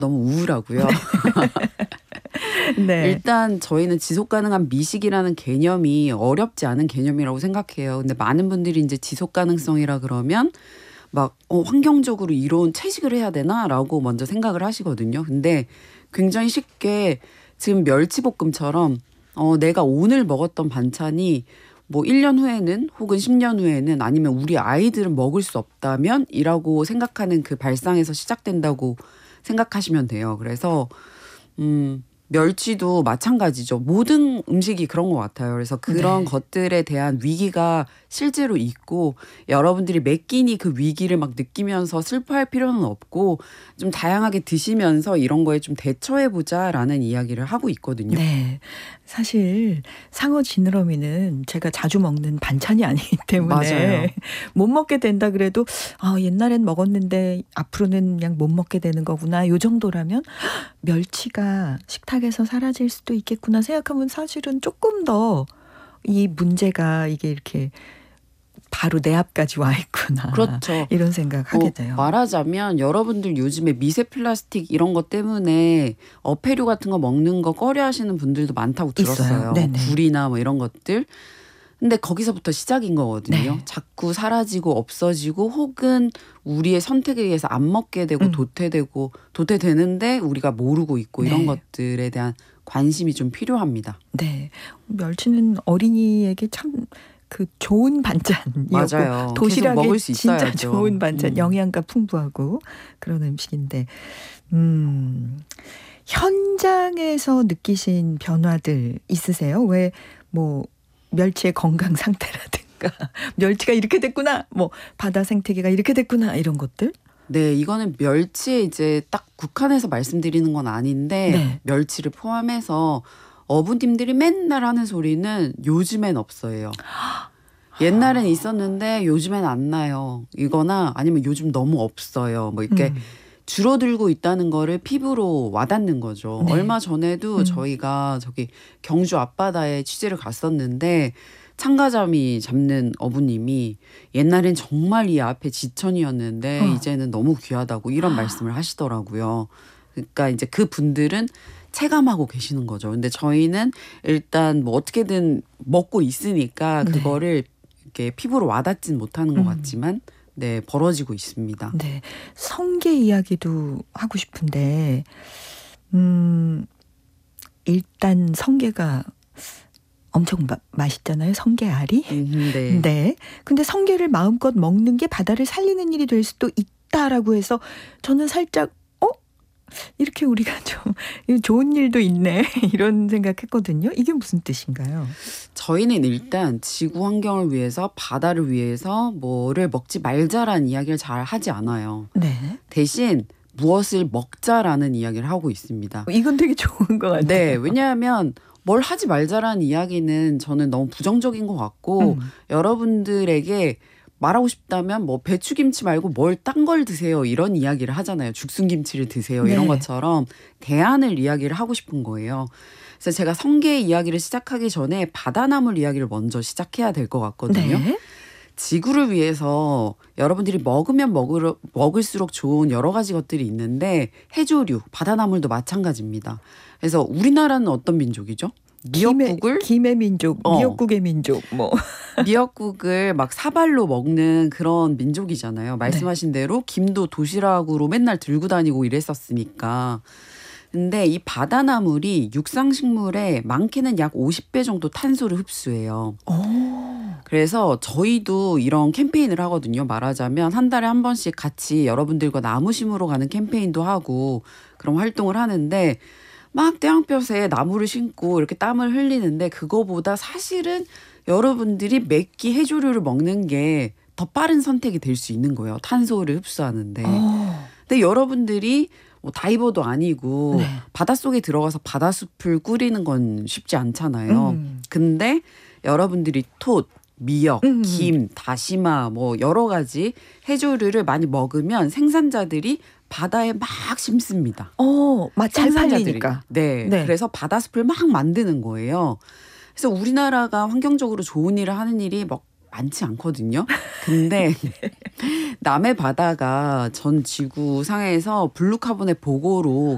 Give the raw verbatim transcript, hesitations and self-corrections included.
너무 우울하고요. 네. 일단 저희는 지속 가능한 미식이라는 개념이 어렵지 않은 개념이라고 생각해요. 근데 많은 분들이 이제 지속 가능성이라 그러면 막 어, 환경적으로 이로운 채식을 해야 되나라고 먼저 생각을 하시거든요. 근데 굉장히 쉽게 지금 멸치볶음처럼 어, 내가 오늘 먹었던 반찬이 뭐 일 년 후에는 혹은 십 년 후에는 아니면 우리 아이들은 먹을 수 없다면 이라고 생각하는 그 발상에서 시작된다고 생각하시면 돼요. 그래서 음 멸치도 마찬가지죠. 모든 음식이 그런 것 같아요. 그래서 그런 네. 것들에 대한 위기가 실제로 있고 여러분들이 매 끼니 그 위기를 막 느끼면서 슬퍼할 필요는 없고 좀 다양하게 드시면서 이런 거에 좀 대처해보자라는 이야기를 하고 있거든요. 네. 사실 상어 지느러미는 제가 자주 먹는 반찬이 아니기 때문에 맞아요. 못 먹게 된다 그래도 아, 옛날엔 먹었는데 앞으로는 그냥 못 먹게 되는 거구나. 요 정도라면 멸치가 식탁에서 사라질 수도 있겠구나 생각하면 사실은 조금 더 이 문제가 이게 이렇게 바로 내 앞까지 와 있구나. 그렇죠. 이런 생각하게 뭐 돼요. 말하자면 여러분들 요즘에 미세 플라스틱 이런 것 때문에 어패류 같은 거 먹는 거 꺼려 하시는 분들도 많다고 들었어요. 있어요. 네네. 굴이나 뭐 이런 것들. 근데 거기서부터 시작인 거거든요. 네. 자꾸 사라지고 없어지고 혹은 우리의 선택에 의해서 안 먹게 되고 음. 도태되고 도태되는데 우리가 모르고 있고 이런 네. 것들에 대한 관심이 좀 필요합니다. 네. 멸치는 어린이에게 참 그 좋은 반찬이었고 맞아요. 계속 도시락에 먹을 수 진짜 있어야죠. 좋은 반찬, 음. 영양가 풍부하고 그런 음식인데 음, 현장에서 느끼신 변화들 있으세요? 왜 뭐 멸치의 건강 상태라든가 멸치가 이렇게 됐구나, 뭐 바다 생태계가 이렇게 됐구나 이런 것들? 네, 이거는 멸치에 이제 딱 국한해서 말씀드리는 건 아닌데 네. 멸치를 포함해서 어부님들이 맨날 하는 소리는 요즘엔 없어요. 옛날엔 있었는데 요즘엔 안 나요. 이거나 아니면 요즘 너무 없어요. 뭐 이렇게 음. 줄어들고 있다는 거를 피부로 와닿는 거죠. 네. 얼마 전에도 음. 저희가 저기 경주 앞바다에 취재를 갔었는데 참가자미 잡는 어부님이 옛날엔 정말 이 앞에 지천이었는데 어. 이제는 너무 귀하다고 이런 말씀을 하시더라고요. 그러니까 이제 그 분들은 체감하고 계시는 거죠. 근데 저희는 일단 뭐 어떻게든 먹고 있으니까 네. 그거를 이렇게 피부로 와닿진 못하는 것 음. 같지만 네, 벌어지고 있습니다. 네. 성게 이야기도 하고 싶은데 음, 일단 성게가 엄청 마, 맛있잖아요. 성게알이. 음, 네. 네. 근데 성게를 마음껏 먹는 게 바다를 살리는 일이 될 수도 있다라고 해서 저는 살짝 어? 이렇게 우리가 좀 좋은 일도 있네. 이런 생각했거든요. 이게 무슨 뜻인가요? 저희는 일단 지구 환경을 위해서 바다를 위해서 뭐를 먹지 말자라는 이야기를 잘 하지 않아요. 네. 대신 무엇을 먹자라는 이야기를 하고 있습니다. 이건 되게 좋은 것 같아요. 네, 왜냐하면 뭘 하지 말자라는 이야기는 저는 너무 부정적인 것 같고 음. 여러분들에게 말하고 싶다면 뭐 배추김치 말고 뭘 딴 걸 드세요 이런 이야기를 하잖아요. 죽순김치를 드세요 이런 네. 것처럼 대안을 이야기를 하고 싶은 거예요. 그래서 제가 성게 이야기를 시작하기 전에 바다나물 이야기를 먼저 시작해야 될 것 같거든요. 네. 지구를 위해서 여러분들이 먹으면 먹을, 먹을수록 좋은 여러 가지 것들이 있는데 해조류, 바다나물도 마찬가지입니다. 그래서 우리나라는 어떤 민족이죠? 미역국을 김의, 김의 민족, 어. 미역국의 민족, 뭐. 미역국을 막 사발로 먹는 그런 민족이잖아요. 말씀하신 대로 김도 도시락으로 맨날 들고 다니고 이랬었으니까. 근데 이 바다나물이 육상식물의 많게는 약 오십 배 정도 탄소를 흡수해요. 오. 그래서 저희도 이런 캠페인을 하거든요. 말하자면 한 달에 한 번씩 같이 여러분들과 나무 심으러 가는 캠페인도 하고 그런 활동을 하는데 막 태양볕에 나무를 심고 이렇게 땀을 흘리는데 그거보다 사실은 여러분들이 몇 끼 해조류를 먹는 게 더 빠른 선택이 될 수 있는 거예요. 탄소를 흡수하는데. 오. 근데 여러분들이 뭐 다이버도 아니고 네. 바닷속에 들어가서 바다숲을 꾸리는 건 쉽지 않잖아요. 음. 근데 여러분들이 톳, 미역, 음. 김, 다시마 뭐 여러 가지 해조류를 많이 먹으면 생산자들이 바다에 막 심습니다. 어, 맛 잘 생산자들이. 팔리니까. 네, 네. 그래서 바다숲을 막 만드는 거예요. 그래서 우리나라가 환경적으로 좋은 일을 하는 일이 막 많지 않거든요. 근데 남해 바다가 전 지구 상에서 블루카본의 보고로